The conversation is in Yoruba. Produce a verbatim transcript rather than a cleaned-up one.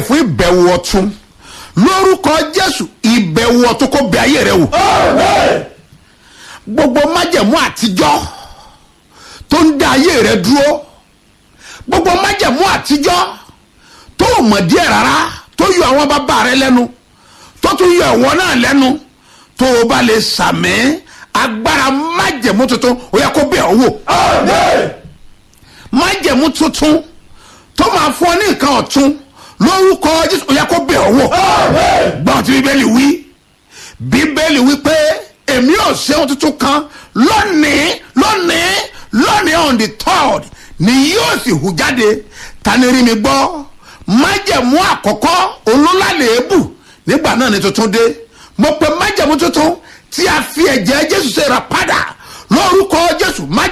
fún ìbẹ̀wò ọ̀tun lórúkọ Jésù. Ìbẹ̀wò ọ̀tun kó bẹ̀ ayé rẹ wò. Gbogbo májẹ̀mú àtijọ́ tó ń dá ayé rẹ dúró, gbogbo májẹ̀mú àtijọ́ tó mọ̀ díẹ̀ rárá, tó yọ àwọn bàbá rẹ lẹ́nu, tó tún yọ ẹ̀wọ̀n náà lẹ́nu, tó o bá lè sàmì agbára májẹ̀mú tuntun ó yẹ kó bẹ̀ ọ́ wò. Májẹ̀mú tuntun tó máa fún ọ ní nǹkan ọ̀tun lórúkọ Jésù ó yẹ kó bẹ̀ ọ́ wò. Gbọ́n tí Bíbélì wí, Bíbélì wí pé èmi ò ṣe ohun tuntun kan lónìí lónìí lónìí on the third ni yóò sì hù jáde. Tani rí mi gbọ́? Májẹ̀mú àkọ́kọ́ olólàlẹ́bù nígbà náà ni tuntun dé. Mo pe májẹ̀mú tuntun tí a fi ẹ̀jẹ̀ Jésù ṣe rà padà lórúkọ Jésù.